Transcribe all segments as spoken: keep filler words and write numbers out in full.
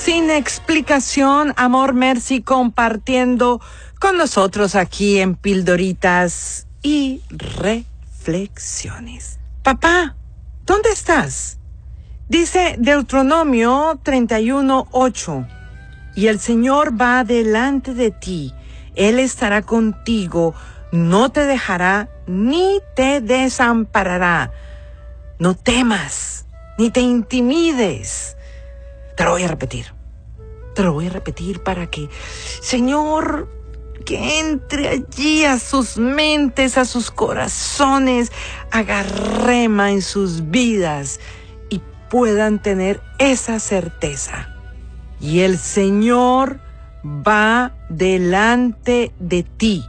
sin explicación, amor, Mercy, compartiendo con nosotros aquí en Pildoritas y Reflexiones. Papá, ¿dónde estás? Dice Deuteronomio treinta y uno, ocho. Y el Señor va delante de ti. Él estará contigo, no te dejará ni te desamparará. No temas, ni te intimides. Te lo voy a repetir. Te lo voy a repetir para que, Señor, que entre allí a sus mentes, a sus corazones, haga rema en sus vidas y puedan tener esa certeza. Y el Señor va delante de ti.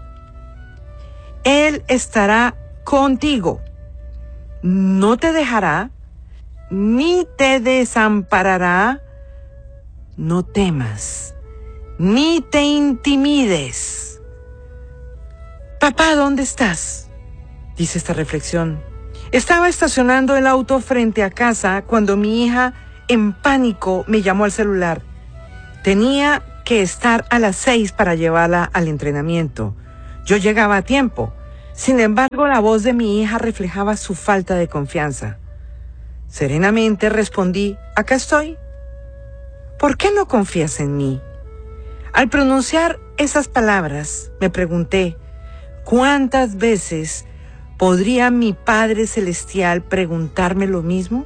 Él estará contigo. No te dejará, ni te desamparará. No temas, ni te intimides. Papá, ¿dónde estás? Dice esta reflexión. Estaba estacionando el auto frente a casa cuando mi hija, en pánico, me llamó al celular. Tenía que estar a las seis para llevarla al entrenamiento. Yo llegaba a tiempo. Sin embargo, la voz de mi hija reflejaba su falta de confianza. Serenamente respondí, acá estoy. ¿Por qué no confías en mí? Al pronunciar esas palabras, me pregunté, ¿cuántas veces podría mi Padre Celestial preguntarme lo mismo?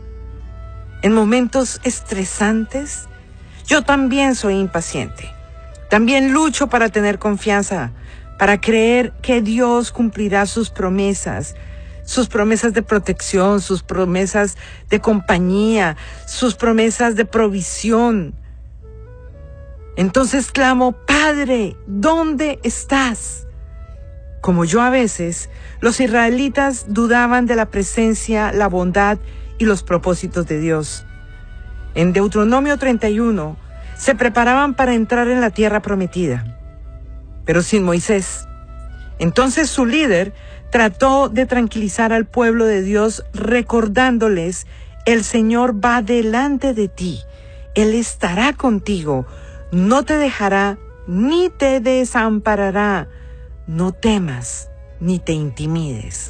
En momentos estresantes, yo también soy impaciente. También lucho para tener confianza, para creer que Dios cumplirá sus promesas, sus promesas de protección, sus promesas de compañía, sus promesas de provisión. Entonces clamo, Padre, ¿dónde estás? Como yo a veces, los israelitas dudaban de la presencia, la bondad y los propósitos de Dios. En Deuteronomio treinta y uno, se preparaban para entrar en la tierra prometida, pero sin Moisés. Entonces su líder trató de tranquilizar al pueblo de Dios recordándoles, el Señor va delante de ti, Él estará contigo, no te dejará ni te desamparará, no temas ni te intimides.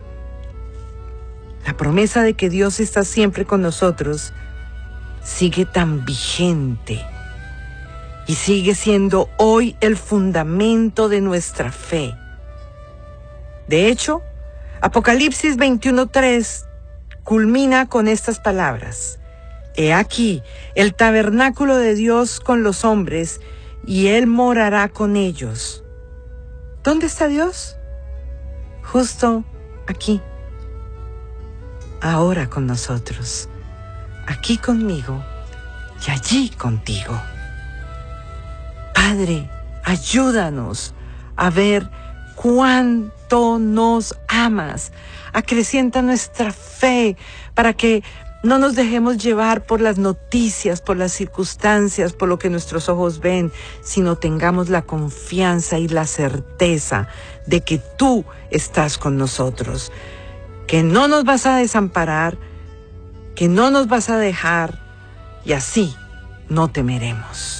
La promesa de que Dios está siempre con nosotros sigue tan vigente y sigue siendo hoy el fundamento de nuestra fe. De hecho, Apocalipsis veintiuno, tres culmina con estas palabras. He aquí el tabernáculo de Dios con los hombres, y Él morará con ellos. ¿Dónde está Dios? Justo aquí. Ahora con nosotros. Aquí conmigo y allí contigo. Padre, ayúdanos a ver cuánto nos amas. Acrecienta nuestra fe para que no nos dejemos llevar por las noticias, por las circunstancias, por lo que nuestros ojos ven, sino tengamos la confianza y la certeza de que tú estás con nosotros, que no nos vas a desamparar, que no nos vas a dejar, y así no temeremos.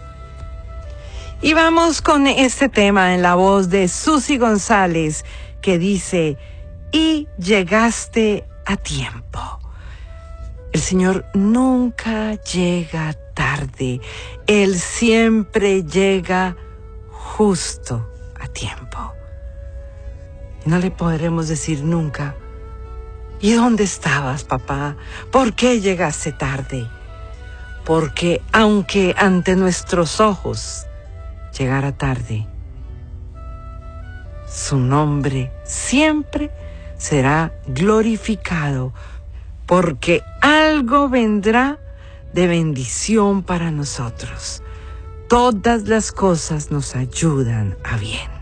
Y vamos con este tema en la voz de Susi González, que dice, y llegaste a tiempo. El Señor nunca llega tarde, Él siempre llega justo a tiempo. Y no le podremos decir nunca, ¿y dónde estabas, papá? ¿Por qué llegaste tarde? Porque aunque ante nuestros ojos llegara tarde, su nombre siempre será glorificado, porque algo vendrá de bendición para nosotros. Todas las cosas nos ayudan a bien.